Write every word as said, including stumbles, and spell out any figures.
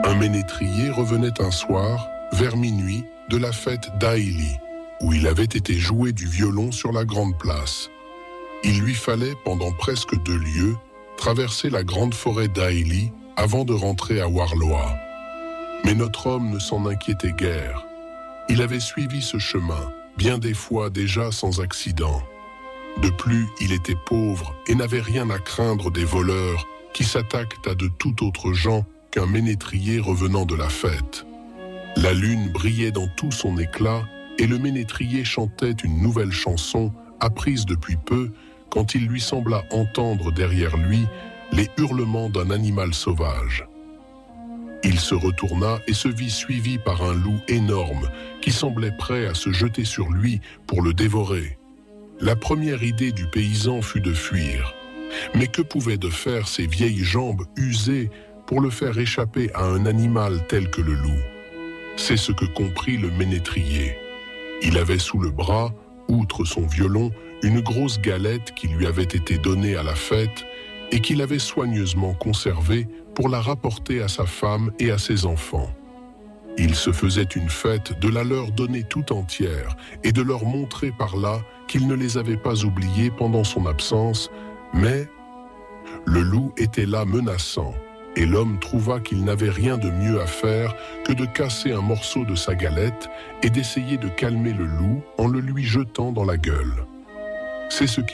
Un ménétrier revenait un soir, vers minuit, de la fête d'Aïli, où il avait été joué du violon sur la grande place. Il lui fallait, pendant presque deux lieues, traverser la grande forêt d'Aïli avant de rentrer à Warloa. Mais notre homme ne s'en inquiétait guère. Il avait suivi ce chemin, bien des fois déjà sans accident. De plus, il était pauvre et n'avait rien à craindre des voleurs qui s'attaquent à de tout autres gens qu'un ménétrier revenant de la fête. La lune brillait dans tout son éclat et le ménétrier chantait une nouvelle chanson apprise depuis peu quand il lui sembla entendre derrière lui les hurlements d'un animal sauvage. Il se retourna et se vit suivi par un loup énorme qui semblait prêt à se jeter sur lui pour le dévorer. La première idée du paysan fut de fuir. Mais que pouvaient de faire ses vieilles jambes usées pour le faire échapper à un animal tel que le loup? C'est ce que comprit le ménétrier. Il avait sous le bras, outre son violon, une grosse galette qui lui avait été donnée à la fête et qu'il avait soigneusement conservée pour la rapporter à sa femme et à ses enfants. Il se faisait une fête de la leur donner tout entière et de leur montrer par là qu'il ne les avait pas oubliés pendant son absence, mais le loup était là menaçant, et l'homme trouva qu'il n'avait rien de mieux à faire que de casser un morceau de sa galette et d'essayer de calmer le loup en le lui jetant dans la gueule. C'est ce qui